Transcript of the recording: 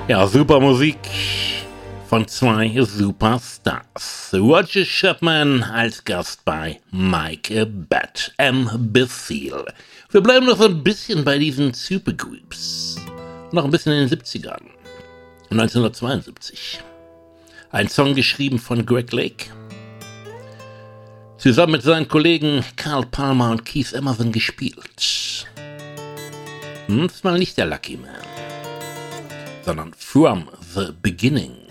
Ja, super Musik von zwei Superstars. Roger Chapman als Gast bei Mike Bat Imbecile. Wir bleiben noch so ein bisschen bei diesen Supergroups. Noch ein bisschen in den 70ern. 1972. Ein Song geschrieben von Greg Lake. Zusammen mit seinen Kollegen Carl Palmer und Keith Emerson gespielt. Das ist mal nicht der Lucky Man, sondern From the Beginning.